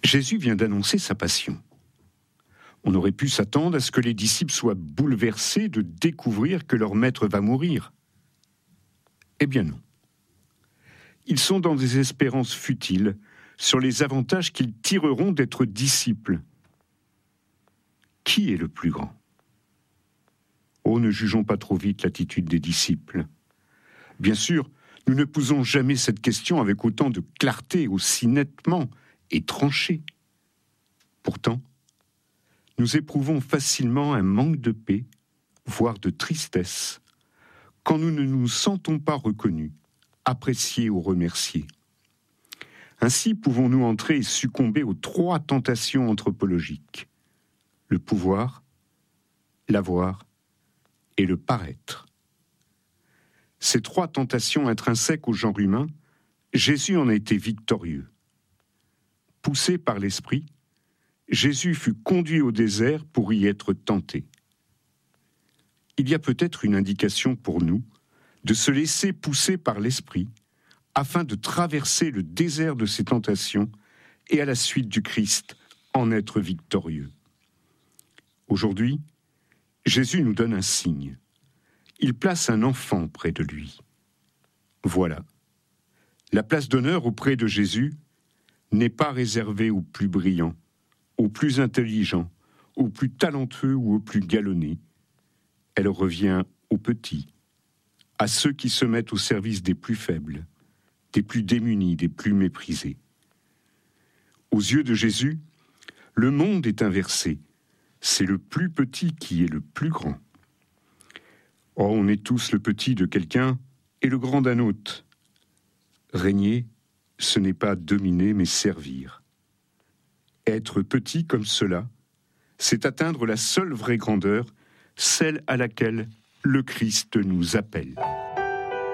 Jésus vient d'annoncer sa passion. On aurait pu s'attendre à ce que les disciples soient bouleversés de découvrir que leur maître va mourir. Eh bien non. Ils sont dans des espérances futiles sur les avantages qu'ils tireront d'être disciples. Qui est le plus grand ? Oh, ne jugeons pas trop vite l'attitude des disciples. Bien sûr, nous ne posons jamais cette question avec autant de clarté, aussi nettement et tranché. Pourtant, nous éprouvons facilement un manque de paix, voire de tristesse, quand nous ne nous sentons pas reconnus, appréciés ou remerciés. Ainsi pouvons-nous entrer et succomber aux 3 tentations anthropologiques: le pouvoir, l'avoir et le paraître. Ces 3 tentations intrinsèques au genre humain, Jésus en a été victorieux. Poussé par l'Esprit, Jésus fut conduit au désert pour y être tenté. Il y a peut-être une indication pour nous de se laisser pousser par l'Esprit afin de traverser le désert de ces tentations et à la suite du Christ en être victorieux. Aujourd'hui, Jésus nous donne un signe. Il place un enfant près de lui. Voilà. La place d'honneur auprès de Jésus n'est pas réservée aux plus brillants, aux plus intelligents, aux plus talentueux ou aux plus galonnés. Elle revient aux petits, à ceux qui se mettent au service des plus faibles, des plus démunis, des plus méprisés. Aux yeux de Jésus, le monde est inversé. C'est le plus petit qui est le plus grand. Oh, on est tous le petit de quelqu'un et le grand d'un autre. Régner, ce n'est pas dominer, mais servir. Être petit comme cela, c'est atteindre la seule vraie grandeur, celle à laquelle le Christ nous appelle.